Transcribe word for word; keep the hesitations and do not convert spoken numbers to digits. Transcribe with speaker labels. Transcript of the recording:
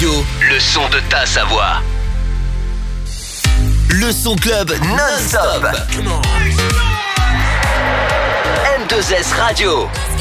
Speaker 1: Radio, le son de ta Savoie. Le son club non-stop. M deux S Radio.